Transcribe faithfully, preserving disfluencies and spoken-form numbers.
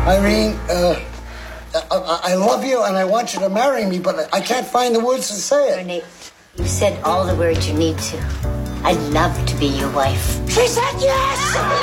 Irene, uh, I, I love you and I want you to marry me, but I can't find the words to say it. Ernie, you said all the words you need to. I'd love to be your wife. She said yes!